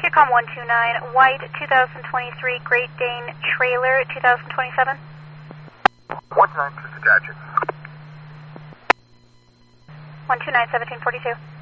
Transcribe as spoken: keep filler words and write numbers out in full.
Intercom one two nine, white two thousand twenty-three Great Dane trailer two thousand twenty-seven. one two nine, just attach it. one two nine, seventeen forty-two.